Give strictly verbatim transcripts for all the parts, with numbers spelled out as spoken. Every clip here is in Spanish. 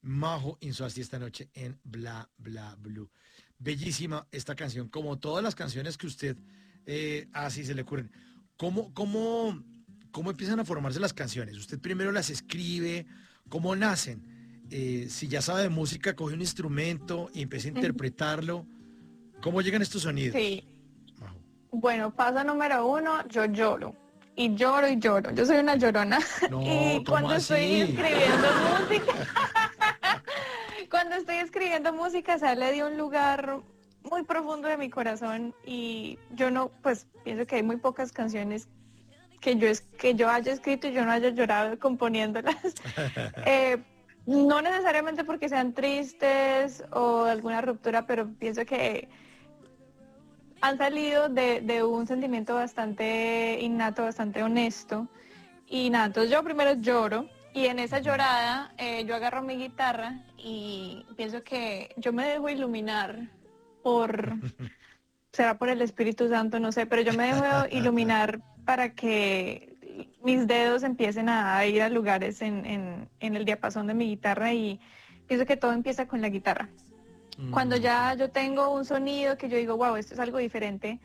Majo Insuasti esta noche en Bla Bla Blue. Bellísima esta canción, como todas las canciones que usted eh, hace y se le ocurren. ¿Cómo, cómo, cómo empiezan a formarse las canciones? ¿Usted primero las escribe? ¿Cómo nacen? Eh, si ya sabe de música, coge un instrumento y empieza a interpretarlo. ¿Cómo llegan estos sonidos, Sí, Majo? bueno, paso número uno, yo lloro. Y lloro y lloro. Yo soy una llorona. No, Y ¿cómo cuando estoy así? escribiendo música, cuando estoy escribiendo música sale de un lugar muy profundo de mi corazón y yo no, pues pienso que hay muy pocas canciones que yo es que yo haya escrito y yo no haya llorado componiéndolas. Eh, no necesariamente porque sean tristes o alguna ruptura, pero pienso que han salido de, de un sentimiento bastante innato, bastante honesto. Y nada, entonces yo primero lloro y en esa Ujú. llorada eh, yo agarro mi guitarra y pienso que yo me dejo iluminar por, será por el Espíritu Santo, no sé, pero yo me dejo iluminar para que mis dedos empiecen a ir a lugares en, en, en el diapasón de mi guitarra y pienso que todo empieza con la guitarra. Cuando Mm, ok. ya yo tengo un sonido que yo digo, wow, esto es algo diferente,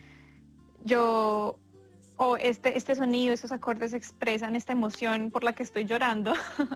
yo, o este, este sonido, estos acordes expresan esta emoción por la que estoy llorando,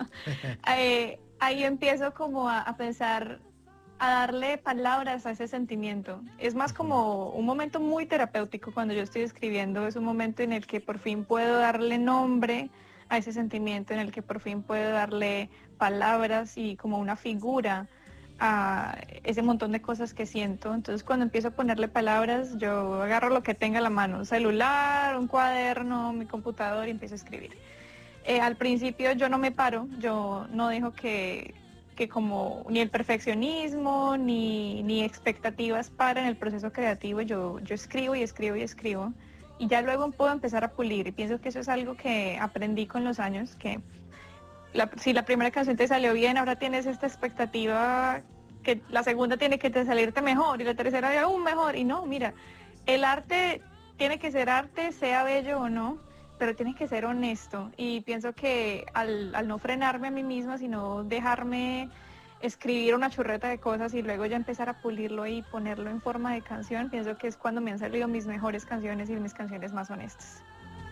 eh, ahí yo empiezo como a, a pensar, a darle palabras a ese sentimiento. Es más Ujú. como un momento muy terapéutico cuando yo estoy escribiendo, es un momento en el que por fin puedo darle nombre a ese sentimiento, en el que por fin puedo darle palabras y como una figura a ese montón de cosas que siento. Entonces cuando empiezo a ponerle palabras, yo agarro lo que tenga a la mano, un celular, un cuaderno, mi computador y empiezo a escribir. Eh, al principio yo no me paro, yo no dejo que, que como ni el perfeccionismo ni, ni expectativas paren el proceso creativo, yo, yo escribo y escribo y escribo y ya luego puedo empezar a pulir y pienso que eso es algo que aprendí con los años, que la, si la primera canción te salió bien, ahora tienes esta expectativa que la segunda tiene que te salirte mejor y la tercera aún mejor. Y no, mira, el arte tiene que ser arte, sea bello o no, pero tiene que ser honesto. Y pienso que al, al no frenarme a mí misma, sino dejarme escribir una churreta de cosas y luego ya empezar a pulirlo y ponerlo en forma de canción, pienso que es cuando me han salido mis mejores canciones y mis canciones más honestas.